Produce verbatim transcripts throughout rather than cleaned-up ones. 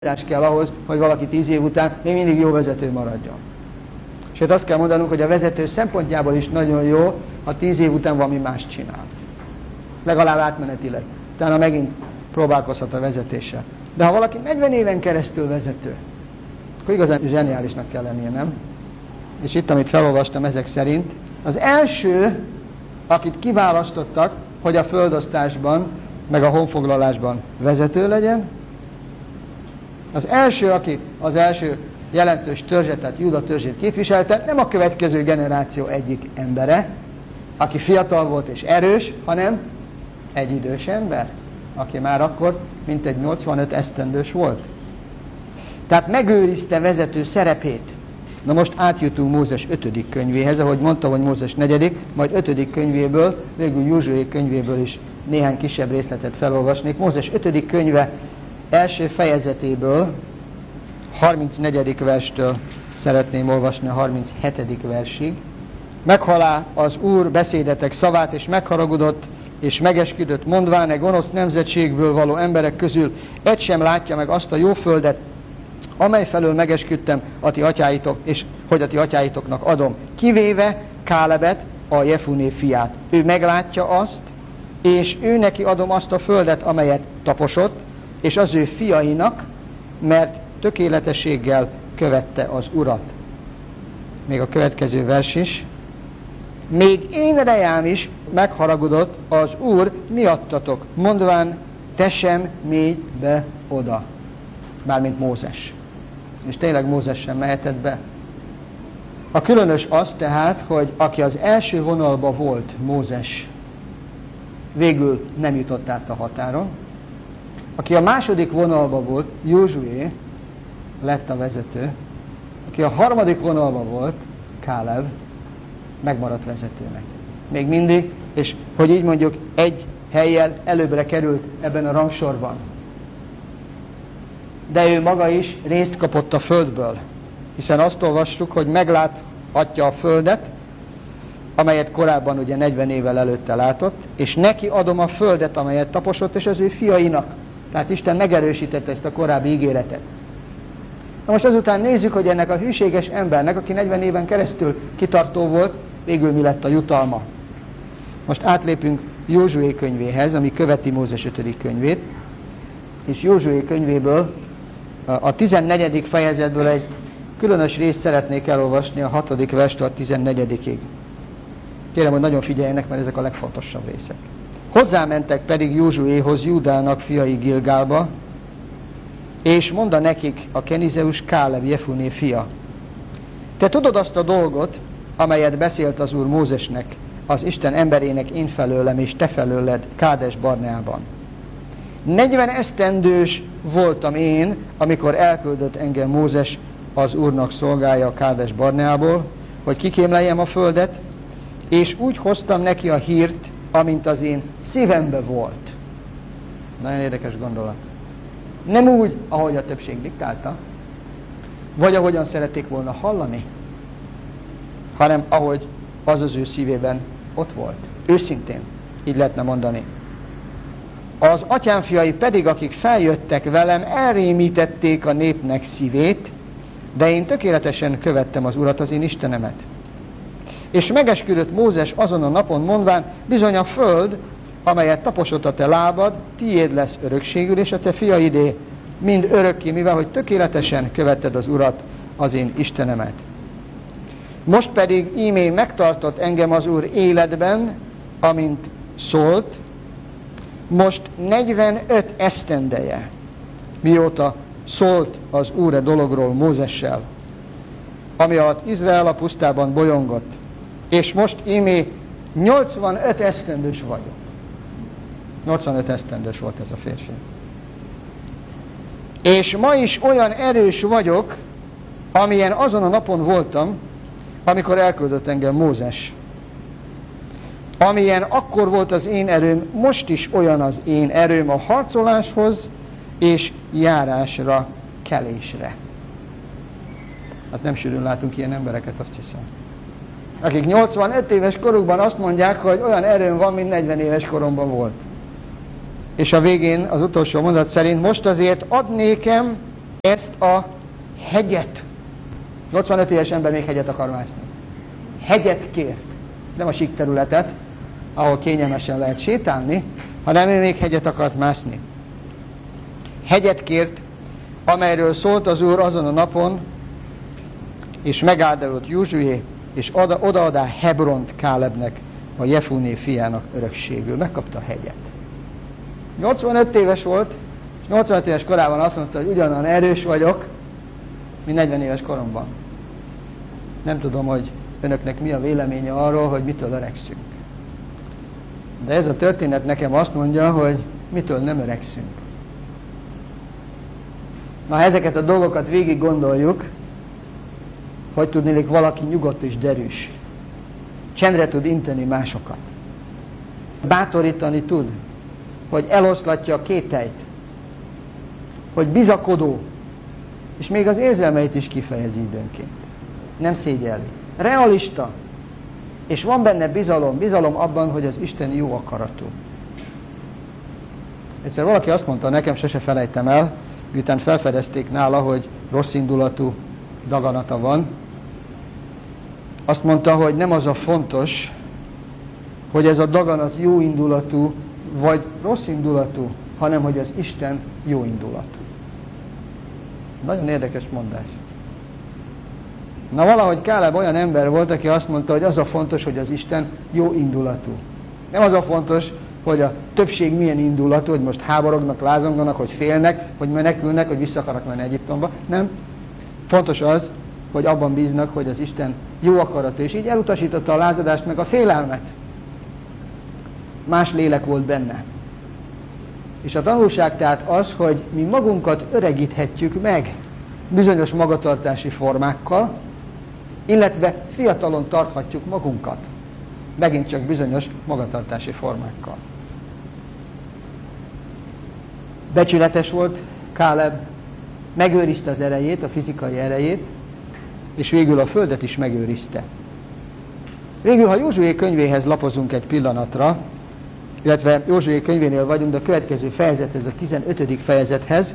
kell ahhoz, hogy valaki tíz év után még mindig jó vezető maradjon. Sőt, azt kell mondanunk, hogy a vezető szempontjából is nagyon jó, ha tíz év után valami más csinál. Legalább átmenetileg. Utána megint próbálkozhat a vezetéssel. De ha valaki negyven éven keresztül vezető, akkor igazán zseniálisnak kell lennie, nem? És itt, amit felolvastam ezek szerint, az első, akit kiválasztottak, hogy a földosztásban, meg a honfoglalásban vezető legyen, az első, aki az első jelentős törzset, tehát Júda törzsét képviselte, nem a következő generáció egyik embere, aki fiatal volt és erős, hanem egy idős ember, aki már akkor mintegy nyolcvanöt esztendős volt. Tehát megőrizte vezető szerepét. Na most átjutunk Mózes ötödik könyvéhez, ahogy mondtam, hogy Mózes negyedik, majd ötödik könyvéből, végül Józsué könyvéből is néhány kisebb részletet felolvasnék. Mózes ötödik könyve első fejezetéből, harmincnegyedik verstől szeretném olvasni a harminchetedik versig. Meghalá az Úr beszédetek szavát, és megharagudott, és megesküdött, mondván, e gonosz nemzetségből való emberek közül egy sem látja meg azt a jó földet, amely felől megesküdtem a ti atyáitok, és hogy a ti atyáitoknak adom, kivéve Kálebet, a Jefuné fiát. Ő meglátja azt, és ő neki adom azt a földet, amelyet taposott, és az ő fiainak, mert tökéletességgel követte az Urat. Még a következő vers is. Még én rejám is megharagudott az Úr miattatok, mondván, te sem mégy be oda. Mármint Mózes. És tényleg Mózes sem mehetett be. A különös az tehát, hogy aki az első vonalba volt, Mózes, végül nem jutott át a határon. Aki a második vonalba volt, Józsué, lett a vezető. Aki a harmadik vonalba volt, Káleb, megmaradt vezetőnek. Még mindig, és hogy így mondjuk, egy hellyel előbbre került ebben a rangsorban. De ő maga is részt kapott a földből, hiszen azt olvassuk, hogy megláthatja a földet, amelyet korábban ugye negyven évvel előtte látott, és neki adom a földet, amelyet taposott, és az ő fiainak. Tehát Isten megerősítette ezt a korábbi ígéretet. Na most azután nézzük, hogy ennek a hűséges embernek, aki negyven éven keresztül kitartó volt, végül mi lett a jutalma. Most átlépünk Józsué könyvéhez, ami követi Mózes ötödik könyvét, és Józsué könyvéből a tizennegyedik fejezetből egy különös részt szeretnék elolvasni a hatodik verstől a tizennegyedikig. Kérem, hogy nagyon figyeljenek, mert ezek a legfontosabb részek. Hozzámentek pedig Józsuéhoz, Júdának fiai Gilgálba, és mondta nekik a kenizeus Káleb, Jefuné fia. Te tudod azt a dolgot, amelyet beszélt az Úr Mózesnek, az Isten emberének én felőlem és te felőled Kádes Barneában. negyven esztendős voltam én, amikor elküldött engem Mózes az Úrnak szolgálja Kádes Barneából, hogy kikémleljem a földet, és úgy hoztam neki a hírt, amint az én szívembe volt. Nagyon érdekes gondolat. Nem úgy, ahogy a többség diktálta, vagy ahogyan szerették volna hallani, hanem ahogy az az ő szívében ott volt. Őszintén, így lehetne mondani. Az atyám fiai pedig, akik feljöttek velem, elrémítették a népnek szívét, de én tökéletesen követtem az Urat, az én Istenemet. És megesküdött Mózes azon a napon mondván, bizony a föld, amelyet taposott a te lábad, tiéd lesz örökségül, és a te fiaidé mind örökké, mivel hogy tökéletesen követted az Urat, az én Istenemet. Most pedig ímé megtartott engem az Úr életben, amint szólt, most negyvenöt esztendeje, mióta szólt az Úr e dologról Mózessel, ami alatt Izrael a pusztában bolyongott, és most ímé nyolcvanöt esztendős vagyok. nyolcvanöt esztendős volt ez a férfi. És ma is olyan erős vagyok, amilyen azon a napon voltam, amikor elküldött engem Mózes. Amilyen akkor volt az én erőm, most is olyan az én erőm a harcoláshoz és járásra, kelésre. Hát nem sűrűn látunk ilyen embereket, azt hiszem. Akik nyolcvanöt éves korukban azt mondják, hogy olyan erőm van, mint negyven éves koromban volt. És a végén az utolsó mondat szerint most azért ad nékem ezt a hegyet, nyolcvanöt éves ember még hegyet akar mászni. Hegyet kért, nem a sík területet, ahol kényelmesen lehet sétálni, hanem ő még hegyet akart mászni. Hegyet kért, amelyről szólt az Úr azon a napon, és megáldott Józsué, és oda, odaadá Hebront Kálebnek, a Jefuné fiának örökségül. Megkapta a hegyet. nyolcvanöt éves volt, és nyolcvanöt éves korában azt mondta, hogy ugyanolyan erős vagyok, mint negyven éves koromban. Nem tudom, hogy önöknek mi a véleménye arról, hogy mitől öregszünk. De ez a történet nekem azt mondja, hogy mitől nem öregszünk. Na, ha ezeket a dolgokat végig gondoljuk, hogy tudnélik valaki nyugodt és derűs. Csendre tud inteni másokat. Bátorítani tud, hogy eloszlatja a kételyt, hogy bizakodó, és még az érzelmeit is kifejezi időnként. Nem szégyelli. Realista, és van benne bizalom, bizalom abban, hogy az Isten jó akaratú. Egyszer valaki azt mondta nekem, sose felejtem el, miután felfedezték nála, hogy rossz indulatú daganata van, azt mondta, hogy nem az a fontos, hogy ez a daganat jó indulatú, vagy rossz indulatú, hanem hogy az Isten jó indulatú. Nagyon érdekes mondás. Na, valahogy Káleb olyan ember volt, aki azt mondta, hogy az a fontos, hogy az Isten jó indulatú. Nem az a fontos, hogy a többség milyen indulatú, hogy most háborognak, lázonganak, hogy félnek, hogy menekülnek, hogy vissza akarnak menni Egyiptomba. Nem. Fontos az, hogy abban bíznak, hogy az Isten jó akaratú, és így elutasította a lázadást meg a félelmet. Más lélek volt benne. És a tanulság tehát az, hogy mi magunkat öregíthetjük meg bizonyos magatartási formákkal, illetve fiatalon tarthatjuk magunkat, megint csak bizonyos magatartási formákkal. Becsületes volt Káleb, megőrizte az erejét, a fizikai erejét, és végül a földet is megőrizte. Végül, ha Józsué könyvéhez lapozunk egy pillanatra, illetve Józsué könyvénél vagyunk, de a következő fejezethez, a tizenötödik fejezethez,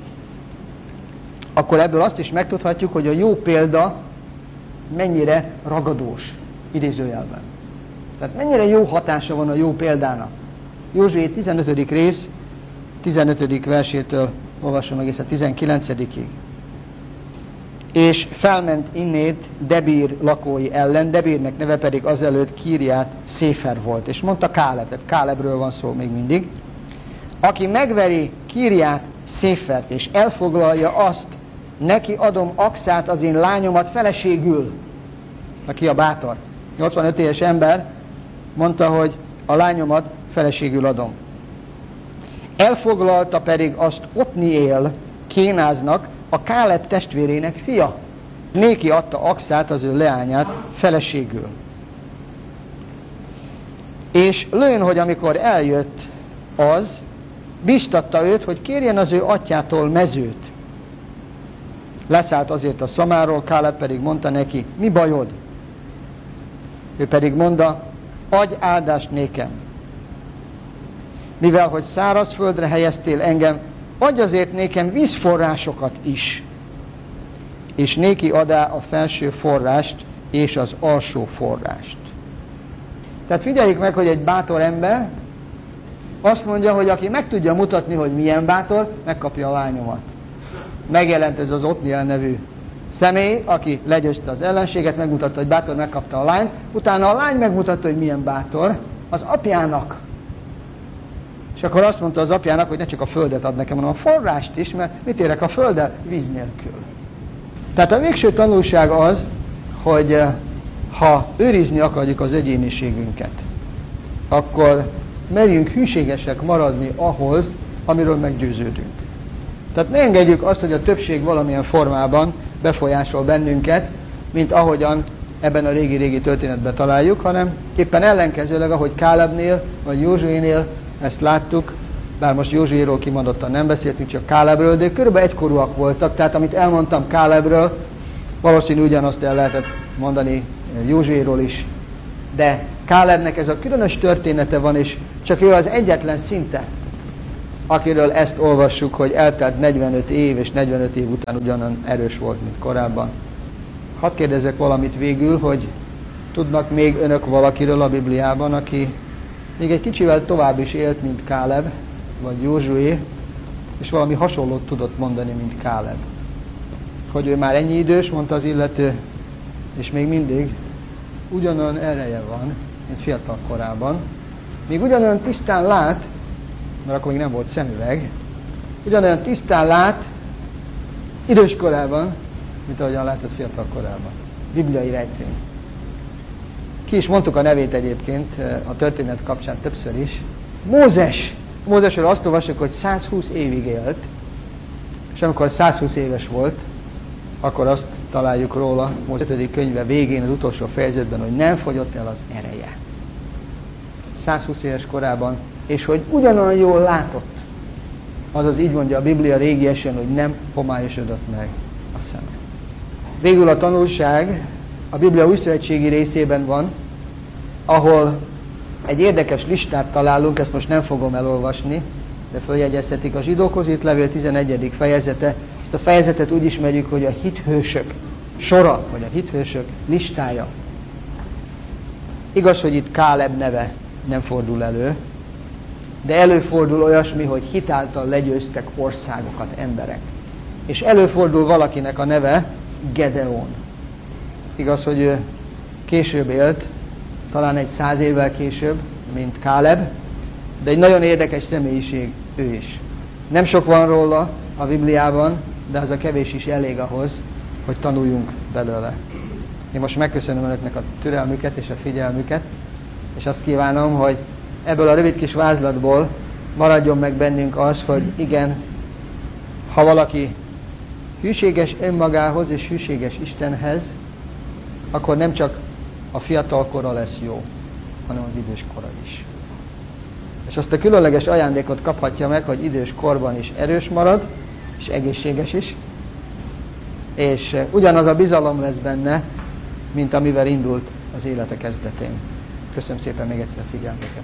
akkor ebből azt is megtudhatjuk, hogy a jó példa mennyire ragadós, idézőjelben. Tehát mennyire jó hatása van a jó példának. Józsué tizenötödik rész, tizenötödik versétől olvasom egészen tizenkilencedikig. És felment innét Debír lakói ellen, Debírnek neve pedig azelőtt Kirját Széfer volt. És mondta Káleb, tehát Kálebről van szó még mindig, aki megveri Kirját Széfert, és elfoglalja azt, neki adom Akszát, az én lányomat feleségül. Na, ki a bátor? nyolcvanöt éves ember mondta, hogy a lányomat feleségül adom. Elfoglalta pedig azt Otniél, Kénáznak, a Káleb testvérének fia. Néki adta Akszát, az ő leányát feleségül. És lőn, hogy amikor eljött az, bíztatta őt, hogy kérjen az ő atyától mezőt. Leszállt azért a szamáról, Káleb pedig mondta neki, mi bajod? Ő pedig mondta, adj áldást nékem. Mivel, hogy száraz földre helyeztél engem, adj azért nékem vízforrásokat is. És néki adá a felső forrást és az alsó forrást. Tehát figyeljük meg, hogy egy bátor ember azt mondja, hogy aki meg tudja mutatni, hogy milyen bátor, megkapja a lányomat. Megjelent ez az Otniel nevű személy, aki legyőzte az ellenséget, megmutatta, hogy bátor, megkapta a lányt, utána a lány megmutatta, hogy milyen bátor, az apjának. És akkor azt mondta az apjának, hogy ne csak a földet ad nekem, hanem a forrást is, mert mit érek a földdel? Víz nélkül. Tehát a végső tanulság az, hogy ha őrizni akarjuk az egyéniségünket, akkor merjünk hűségesek maradni ahhoz, amiről meggyőződünk. Tehát ne engedjük azt, hogy a többség valamilyen formában befolyásol bennünket, mint ahogyan ebben a régi-régi történetben találjuk, hanem éppen ellenkezőleg, ahogy Kálebnél vagy Józsuénél ezt láttuk, bár most Józsuéról kimondottan nem beszéltünk, csak Kálebről, de körülbelül egykorúak voltak, tehát amit elmondtam Kálebről, valószínű ugyanazt el lehetett mondani Józsuéról is. De Kálebnek ez a különös története van, és csak ő az egyetlen szinte akiről ezt olvassuk, hogy eltelt negyvenöt év, és negyvenöt év után ugyanan erős volt, mint korábban. Hadd kérdezzek valamit végül, hogy tudnak még önök valakiről a Bibliában, aki még egy kicsivel tovább is élt, mint Káleb, vagy Józsué, és valami hasonlót tudott mondani, mint Káleb. Hogy ő már ennyi idős, mondta az illető, és még mindig ugyanolyan ereje van, mint fiatal korában. Még ugyanolyan tisztán lát, mert akkor még nem volt szemüveg, ugyanolyan tisztán lát idős korában, mint ahogyan látott fiatal korában. Bibliai rejtény. Ki is mondtuk a nevét egyébként a történet kapcsán többször is. Mózes! Mózesről azt olvassuk, hogy százhúsz évig élt, és amikor százhúsz éves volt, akkor azt találjuk róla Mózes ötödik könyve végén, az utolsó fejezetben, hogy nem fogyott el az ereje. százhúsz éves korában, és hogy ugyanolyan jól látott. Azaz így mondja a Biblia régiesen, hogy nem homályosodott meg a szeme. Végül a tanulság a Biblia újszövetségi részében van, ahol egy érdekes listát találunk, ezt most nem fogom elolvasni, de följegyezhetik a Zsidókhoz írt levél tizenegyedik fejezete. Ezt a fejezetet úgy ismerjük, hogy a hithősök sora, vagy a hithősök listája. Igaz, hogy itt Káleb neve nem fordul elő, de előfordul olyasmi, hogy hitáltal legyőztek országokat emberek. És előfordul valakinek a neve Gedeon. Igaz, hogy ő később élt, talán egy száz évvel később, mint Káleb, de egy nagyon érdekes személyiség ő is. Nem sok van róla a Bibliában, de az a kevés is elég ahhoz, hogy tanuljunk belőle. Én most megköszönöm önöknek a türelmüket és a figyelmüket, és azt kívánom, hogy ebből a rövid kis vázlatból maradjon meg bennünk az, hogy igen, ha valaki hűséges önmagához és hűséges Istenhez, akkor nem csak a fiatalkora lesz jó, hanem az időskora is. És azt a különleges ajándékot kaphatja meg, hogy idős korban is erős marad, és egészséges is, és ugyanaz a bizalom lesz benne, mint amivel indult az élete kezdetén. Köszönöm szépen még egyszer a figyelmüket.